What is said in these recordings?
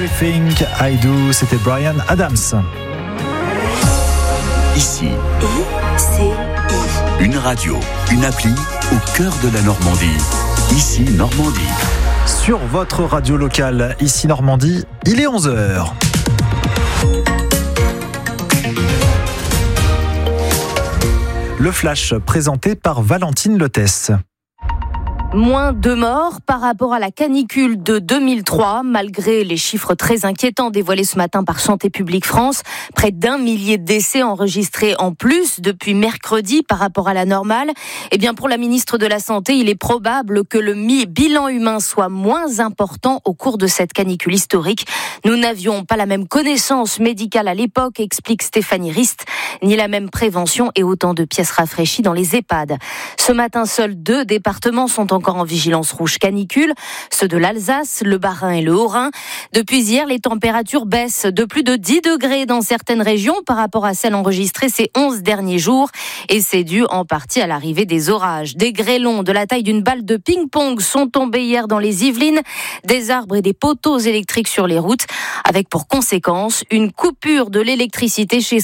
Everything I Do, c'était Bryan Adams. Ici, ICI. une radio, une appli au cœur de la Normandie. Ici Normandie. Sur votre radio locale, ici Normandie, il est 11h. Le flash présenté par Valentine Lotès. Moins de morts par rapport à la canicule de 2003, malgré les chiffres très inquiétants dévoilés ce matin par Santé publique France. Près d'1 millier de décès enregistrés en plus depuis mercredi par rapport à la normale. Eh bien, pour la ministre de la Santé, il est probable que le bilan humain soit moins important au cours de cette canicule historique. Nous n'avions pas la même connaissance médicale à l'époque, explique Stéphanie Rist, ni la même prévention et autant de pièces rafraîchies dans les EHPAD. Ce matin, seuls 2 départements sont encore en vigilance rouge canicule, ceux de l'Alsace, le Bas-Rhin et le Haut-Rhin. Depuis hier, les températures baissent de plus de 10 degrés dans certaines régions par rapport à celles enregistrées ces 11 derniers jours. Et c'est dû en partie à l'arrivée des orages. Des grêlons de la taille d'une balle de ping-pong sont tombés hier dans les Yvelines, des arbres et des poteaux électriques sur les routes, avec pour conséquence une coupure de l'électricité chez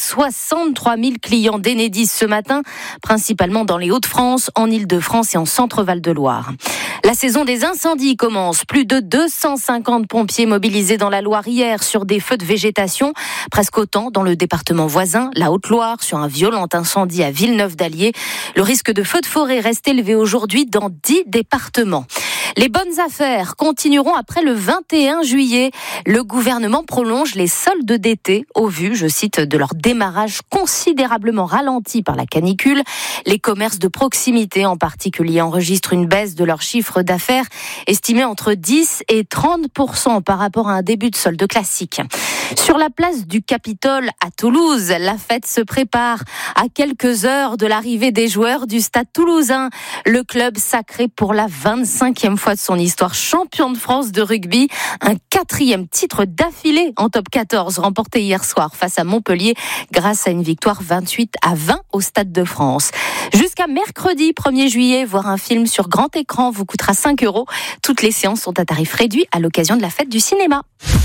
63 000 clients d'Enedis ce matin, principalement dans les Hauts-de-France, en Île-de-France et en Centre-Val de Loire. La saison des incendies commence. Plus de 250 pompiers mobilisés dans la Loire hier sur des feux de végétation. Presque autant dans le département voisin, la Haute-Loire, sur un violent incendie à Villeneuve-d'Allier. Le risque de feu de forêt reste élevé aujourd'hui dans 10 départements. Les bonnes affaires continueront après le 21 juillet. Le gouvernement prolonge les soldes d'été au vu, je cite, de leur démarrage considérablement ralenti par la canicule. Les commerces de proximité en particulier enregistrent une baisse de leur chiffre d'affaires estimée entre 10 et 30% par rapport à un début de solde classique. Sur la place du Capitole à Toulouse, la fête se prépare à quelques heures de l'arrivée des joueurs du Stade toulousain. Le club sacré pour la 25e fois de son histoire champion de France de rugby. Un 4e titre d'affilée en top 14 remporté hier soir face à Montpellier grâce à une victoire 28-20 au Stade de France. Jusqu'à mercredi 1er juillet, voir un film sur grand écran vous coûtera 5 €. Toutes les séances sont à tarif réduit à l'occasion de la fête du cinéma.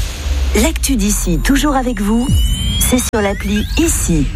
L'actu d'ici, toujours avec vous, c'est sur l'appli ICI.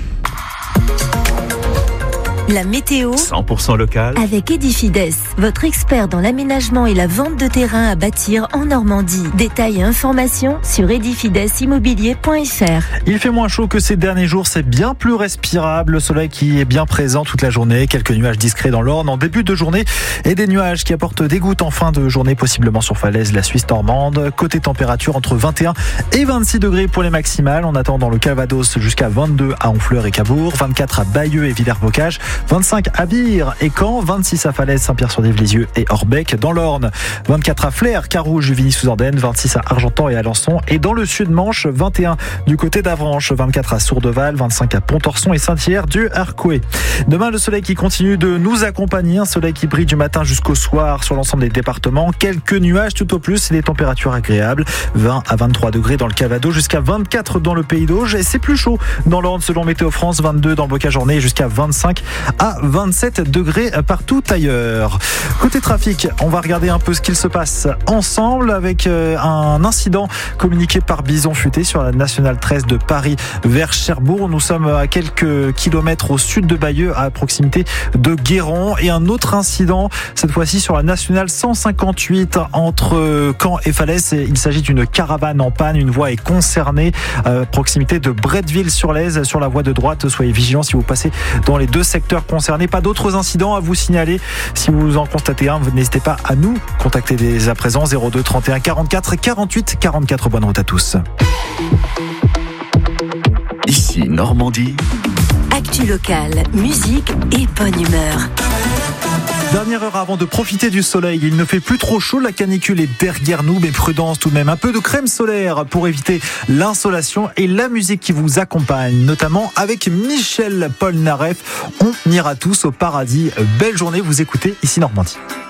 La météo 100% local. avec Edifides, votre expert dans l'aménagement et la vente de terrain à bâtir en Normandie. Détails et informations sur edifidesimmobilier.fr. Il fait moins chaud que ces derniers jours, c'est bien plus respirable. Le soleil qui est bien présent toute la journée. Quelques nuages discrets dans l'Orne en début de journée et des nuages qui apportent des gouttes en fin de journée, possiblement sur falaise la Suisse normande. Côté température, entre 21 et 26 degrés pour les maximales. On attend dans le Calvados jusqu'à 22 à Honfleur et Cabourg, 24 à Bayeux et Villers-Bocage, 25 à Vire et Caen, 26 à Falaise, Saint-Pierre-sur-Dive-Lisieux et Orbec. Dans l'Orne, 24 à Flers, Carouge, Juvigny-sous-Ardenne, 26 à Argentan et Alençon. Et dans le Sud-Manche, 21 du côté d'Avranches, 24 à Sourdeval, 25 à Pontorson et Saint-Hilaire du Harcouët. Demain, le soleil qui continue de nous accompagner, un soleil qui brille du matin jusqu'au soir sur l'ensemble des départements. Quelques nuages tout au plus et des températures agréables, 20 à 23 degrés dans le Calvados, jusqu'à 24 dans le Pays d'Auge. Et c'est plus chaud dans l'Orne selon Météo France, 22 dans le Bocage-Journée et jusqu'à 25 à 27 degrés partout ailleurs. Côté trafic, on va regarder un peu ce qu'il se passe ensemble avec un incident communiqué par Bison Futé sur la nationale 13 de Paris vers Cherbourg. Nous sommes à quelques kilomètres au sud de Bayeux, à proximité de Guéron. Et un autre incident, cette fois-ci sur la nationale 158 entre Caen et Falaise. Il s'agit d'une caravane en panne. Une voie est concernée à proximité de Bretteville-sur-Lèze sur la voie de droite. Soyez vigilants si vous passez dans les deux secteurs concernés. Pas d'autres incidents à vous signaler. Si vous en constatez un, n'hésitez pas à nous contacter dès à présent. 02 31 44 48 44. Bonne route à tous. Ici Normandie. Actu locale, musique et bonne humeur. Dernière heure avant de profiter du soleil. Il ne fait plus trop chaud, la canicule est derrière nous, mais prudence tout de même. Un peu de crème solaire pour éviter l'insolation et la musique qui vous accompagne, notamment avec Michel Polnareff. On ira tous au paradis. Belle journée, vous écoutez Ici Normandie.